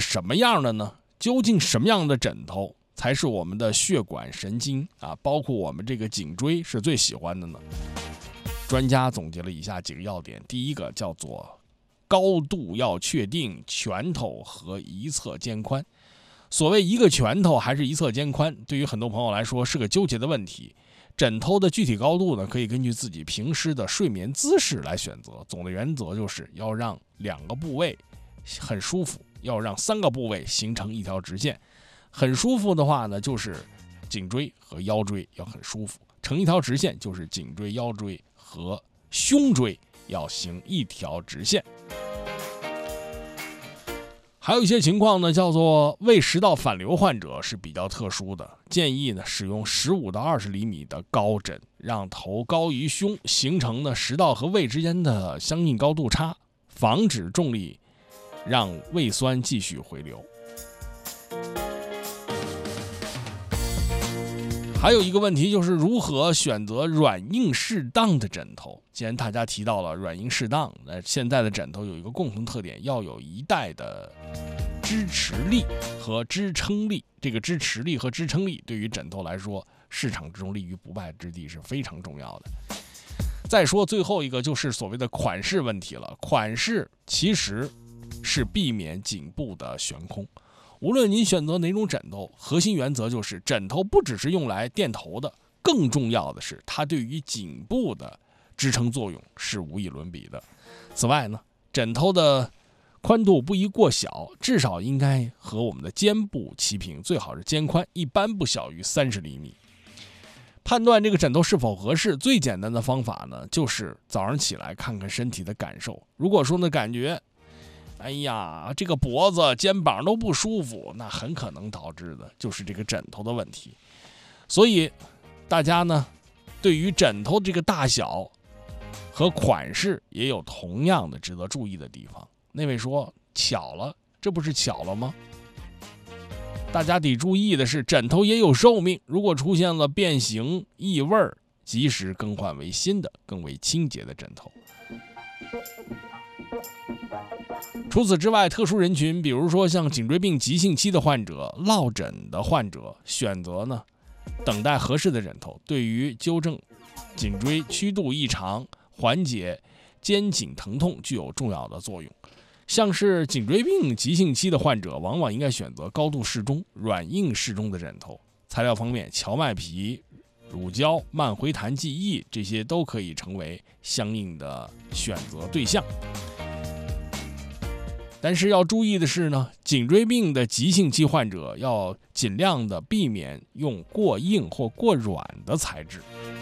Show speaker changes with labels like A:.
A: 什么样的呢？究竟什么样的枕头才是我们的血管神经啊，包括我们这个颈椎是最喜欢的呢？专家总结了以下几个要点。第一个叫做高度要确定，拳头和一侧肩宽。所谓一个拳头还是一侧肩宽，对于很多朋友来说是个纠结的问题。枕头的具体高度呢，可以根据自己平时的睡眠姿势来选择。总的原则就是要让2个部位很舒服，要让3个部位形成一条直线。很舒服的话呢，就是颈椎和腰椎要很舒服，成一条直线就是颈椎、腰椎和胸椎要行一条直线。还有一些情况呢，叫做胃食道反流患者是比较特殊的，建议呢使用15到20厘米的高枕，让头高于胸，形成呢食道和胃之间的相应高度差，防止重力让胃酸继续回流。还有一个问题就是如何选择软硬适当的枕头。既然大家提到了软硬适当，现在的枕头有一个共同特点，要有一带的支持力和支撑力。这个支持力和支撑力对于枕头来说，市场之中立于不败之地是非常重要的。再说最后一个就是所谓的款式问题了。款式其实是避免颈部的悬空。无论您选择哪种枕头，核心原则就是枕头不只是用来垫头的，更重要的是它对于颈部的支撑作用是无与伦比的。此外呢，枕头的宽度不宜过小，至少应该和我们的肩部齐平，最好是肩宽，一般不小于30厘米。判断这个枕头是否合适，最简单的方法呢，就是早上起来看看身体的感受。如果说呢感觉哎呀，这个脖子、肩膀都不舒服，那很可能导致的就是这个枕头的问题。所以，大家呢，对于枕头这个大小和款式也有同样的值得注意的地方。那位说巧了，这不是巧了吗？大家得注意的是，枕头也有寿命，如果出现了变形、异味，及时更换为新的、更为清洁的枕头。除此之外，特殊人群，比如说像颈椎病急性期的患者、落枕的患者，选择呢等待合适的枕头，对于纠正颈椎曲度异常、缓解肩颈疼痛具有重要的作用。像是颈椎病急性期的患者，往往应该选择高度适中、软硬适中的枕头。材料方面，荞麦皮、乳胶、慢回弹记忆这些都可以成为相应的选择对象。但是要注意的是呢，颈椎病的急性期患者要尽量的避免用过硬或过软的材质。